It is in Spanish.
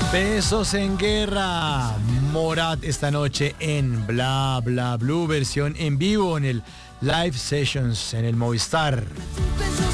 Besos en guerra. Morat esta noche en Bla Bla Blue, versión en vivo en el Live Sessions en el Movistar.